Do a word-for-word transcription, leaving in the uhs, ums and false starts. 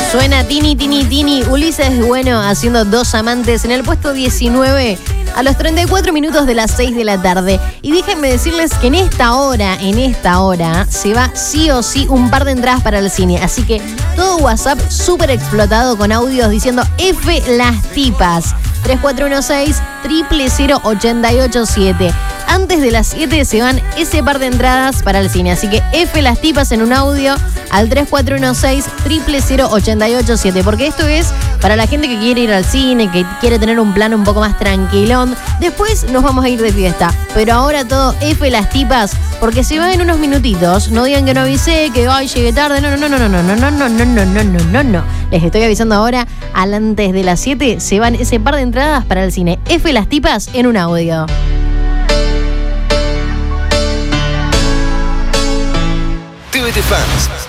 Suena Tini, Tini, Tini. Ulises Bueno haciendo Dos Amantes en el puesto diecinueve a los treinta y cuatro minutos de las seis de la tarde. Y déjenme decirles que en esta hora, en esta hora, se va sí o sí un par de entradas para el cine. Así que todo WhatsApp súper explotado con audios diciendo F las tipas. tres cuatro uno seis, cero cero cero, ocho ocho siete. Antes de las siete se van ese par de entradas para el cine. Así que F las tipas en un audio al tres cuatro uno seis, cero cero cero, ocho ocho siete. Porque esto es para la gente que quiere ir al cine, que quiere tener un plan un poco más tranquilón. Después nos vamos a ir de fiesta. Pero ahora todo F las tipas, porque se va en unos minutitos. No digan que no avisé, que ay, llegué tarde. No, no, no, no, no, no, no, no, no, no, no, no, no, no. Les estoy avisando ahora, al antes de las siete se van ese par de entradas para el cine. F las tipas en un audio. T V T Fans